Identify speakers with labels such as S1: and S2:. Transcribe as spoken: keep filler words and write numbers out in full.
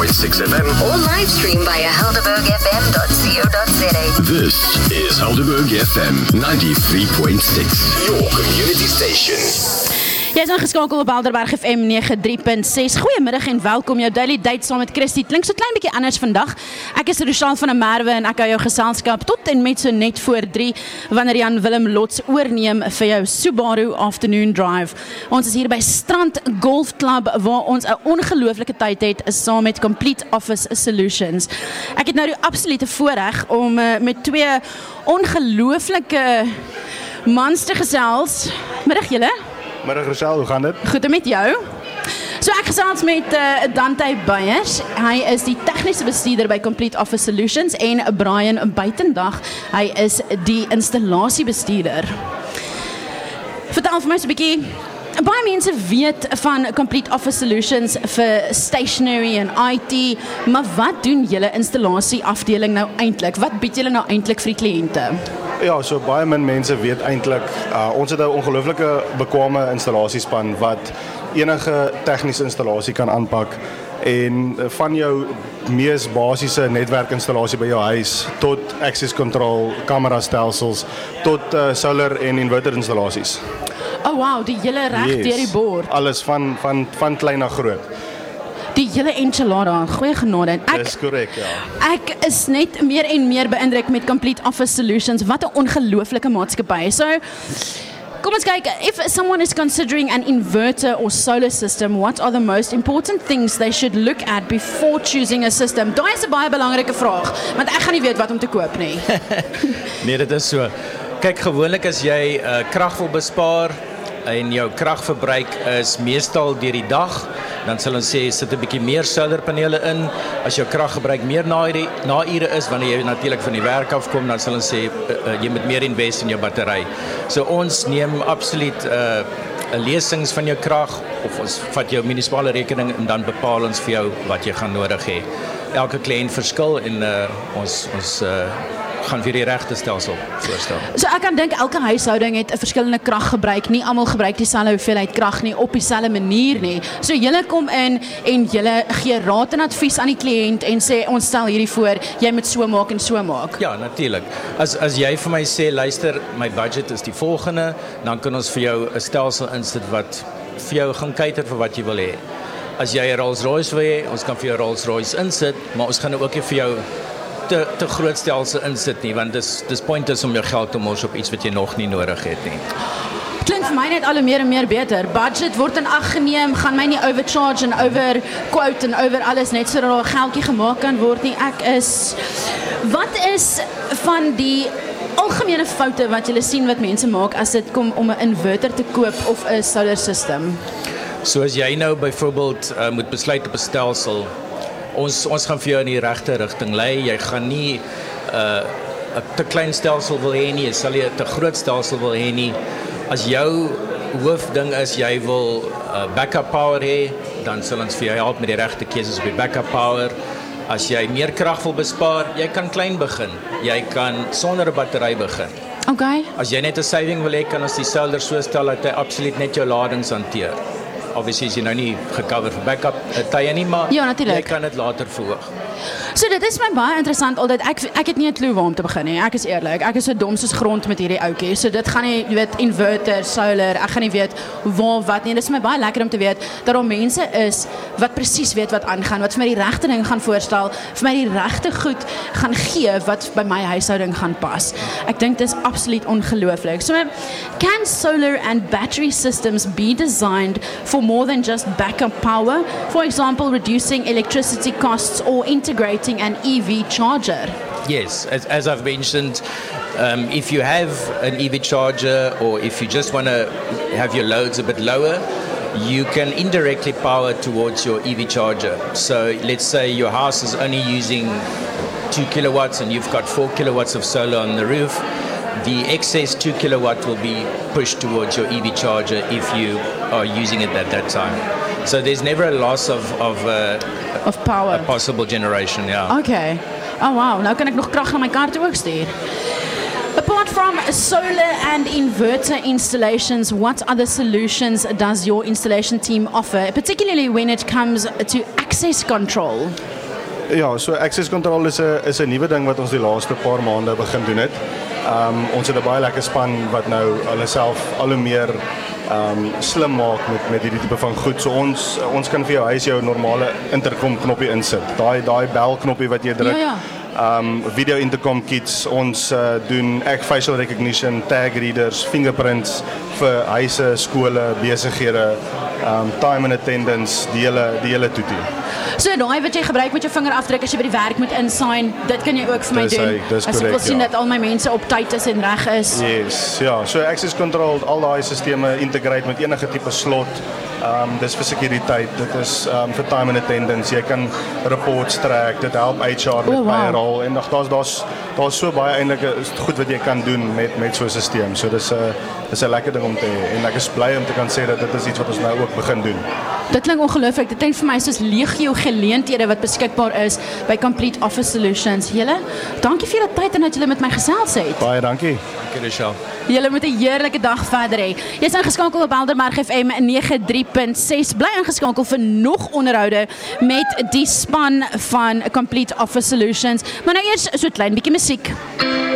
S1: point six F M.
S2: Or live stream via helderberg f m dot co dot za.
S1: This is Helderberg F M ninety-three point six, your community station.
S3: Jy is ingeskakel op Helderberg F M ninety-three point six. Goeiemiddag en welkom jou Daily Date saam met Christy. Klink so klein bietjie anders vandag. Ek is Rochelle van der Merwe en ek hou jou geselskap tot en met so net voor drie wanneer Jan Willem Lots oorneem vir jou Subaru Afternoon Drive. Ons is hier by Strand Golf Club waar ons 'n ongelooflike tyd het saam met Complete Office Solutions. Ek het nou die absolute voorreg om uh, met twee ongelooflike mans te gesels. Middag julle.
S4: Middag Rochelle, hoe gaan dit?
S3: Goed en met jou? So ek gesels met uh, Dante Beyers. Hy is die tegniese bestuurder by Complete Office Solutions en Brian Buitendag. Hy is die installasiebestuurder. Vertel vir my so 'n bietjie. Baie mense weet van Complete Office Solutions vir stationery en I T, maar wat doen julle installasieafdeling nou eintlik? Wat bied julle nou eintlik vir die kliënte?
S4: Ja, so baie min mense weet eintlik, uh, ons het 'n ongelooflike bekwame installasiespan wat enige tegniese installasie kan aanpak en van jou mees basiese netwerkinstallasie by jou huis tot access control, kamerastelsels tot uh, solar en inverter installasies.
S3: Oh wow, die hele reg
S4: Yes,
S3: deur die bord.
S4: alles van van van klein na groot.
S3: Die hele enchilada, goeie genade. En ek
S4: Dis korrek, ja.
S3: Ek is net meer en meer beïndruk met Complete Office Solutions. Wat 'n ongelooflike maatskappy. So, kom ons kyk, if someone is considering an inverter or solar system, what are the most important things they should look at before choosing a system? Daai is 'n baie belangrike vraag, want ek gaan nie weet wat om te koop nie.
S5: Nee, dit is so. Kyk, gewoonlik as jy uh, krag wil bespaar en jou kragverbruik is meestal deur die dag, dan sal ons sê sit 'n bietjie meer solarpanele in. As jou kraggebruik meer na ure, na ure is wanneer jy natuurlik van die werk afkom, dan sal ons sê uh, uh, jy moet meer invest in jou battery. So ons neem absoluut 'n uh, lesings van jou krag of ons vat jou munisipale rekening en dan bepaal ons vir jou wat jy gaan nodig hê. Elke kliënt verskil en uh, ons ons uh, gaan vir die regte stelsel voorstel.
S3: So ek kan dink elke huishouding het 'n verskillende kraggebruik. Nie almal gebruik dieselfde hoeveelheid krag nie op dieselfde manier nie. So julle kom in en julle gee raad en advies aan die kliënt en sê ons stel hierdie voor, jy moet so maak en so maak.
S5: Ja, natuurlik. As as jy vir my sê luister, my budget is die volgende, dan kan ons vir jou 'n stelsel insit wat vir jou gaan cater vir wat jy wil hê. As jy 'n Rolls-Royce wil hê, ons kan vir jou Rolls-Royce insit, maar ons gaan nou ook nie vir jou te te groot stelsel insit nie, want dis dis pointless om jou geld te mors op iets wat jy nog nie nodig het nie.
S3: Klink vir my net al hoe meer en meer beter. Budget word in ag geneem, gaan my nie overcharge en overquote en over alles net sodat daar 'n geldjie gemaak kan word nie. Ek is Wat is van die algemene foute wat julle sien wat mense maak as dit kom om 'n inverter te koop of 'n solar system?
S5: So as jy nou byvoorbeeld uh, moet besluit op 'n stelsel, Ons ons gaan vir jou in die regte rigting lei. Jy gaan nie 'n uh, te klein stelsel wil hê nie, jy sal nie 'n te groot stelsel wil hê nie. As jou hoofding is jy wil uh, backup power hê, dan sal ons vir jou help met die regte keuses op die backup power. As jy meer krag wil bespaar, jy kan klein begin. Jy kan sonder 'n battery begin.
S3: Okay.
S5: As jy net 'n saving wil hê, kan ons die solar so stel dat hy absoluut net jou ladings hanteer. Obviously is jy nou nie gecover vir backup tye nie, maar
S3: ja, jy
S5: kan dit later verhoog.
S3: So dit is my baie interessant altyd. Ek ek het nie 'n klou waar om te begin nie. Ek is eerlik. Ek is so dom soos grond met hierdie ouetjie. So dit gaan nie, jy weet, inverter, solar, ek gaan nie weet waar wat nie. Dit is my baie lekker om te weet dat daar mense is wat presies weet wat aangaan, wat vir my die regte ding gaan voorstel, vir my die regte goed gaan gee wat by my huishouding gaan pas. Ek dink dit is absoluut ongelooflik. So can solar and battery systems be designed for more than just backup power? For example, reducing electricity costs or integrating an E V charger?
S5: Yes, as, as I've mentioned, um, if you have an E V charger or if you just want to have your loads a bit lower, you can indirectly power towards your E V charger. So let's say your house is only using two kilowatts and you've got four kilowatts of solar on the roof. The excess two kilowatt will be pushed towards your E V charger if you are using it at that time. So there's never a loss of of, uh,
S3: of power,
S5: a possible generation. Yeah.
S3: Okay. Oh wow. Nou kan ek nog krag na my kar toe ook stuur. Apart from solar and inverter installations, what other solutions does your installation team offer, particularly when it comes to access control?
S4: Ja, so access control is 'n is 'n nuwe ding wat ons die laaste paar maande begin doen het. Um ons het 'n baie lekker span wat nou hulle self al hoe meer um slim maak met met hierdie tipe van goed. So ons ons kan vir jou huis jou normale intercom knoppie insit. Daai daai bel knoppie wat jy druk.
S3: Ja, ja.
S4: Um video intercom kits, ons uh, doen ek facial recognition, tag readers, fingerprints vir huise, skole, besighede, um time and attendance, die hele die hele toetie.
S3: So daai wat jy gebruik met jou vingerafdruk as jy by die werk moet insign, dit kan jy ook vir my
S4: Dis
S3: doen.
S4: hy, dis
S3: as ek wil
S4: korrek,
S3: sien
S4: ja.
S3: dat al my mense op tyd is en reg is.
S4: Yes, ja, so access control, al daai sisteme integrate met enige tipe slot. Um dis vir sekuriteit, dit is um vir time and attendance. Jy kan reports trek, dit help H R met
S3: Oh, wow.
S4: payroll en nog daar's daar's daar's so baie eintlik goed wat jy kan doen met met so 'n stelsel. So dis 'n dis 'n lekker ding om te hê en ek is bly om te kan sê dat dit is iets wat ons nou ook begin doen.
S3: Dit klink ongelooflik. Dit klink vir my soos legio geleenthede wat beskikbaar is by Complete Office Solutions. Julle, dankie vir julle tyd en dat julle met my gesels het.
S4: Baie dankie.
S5: Dankie Rochelle.
S3: Julle moet 'n heerlike dag verder hê. Jy's ingeskakel op Helderberg F M nege drie punt ses. Bly ingeskakel vir nog onderhoude met die span van Complete Office Solutions. Maar nou eers so 'n klein bietjie musiek.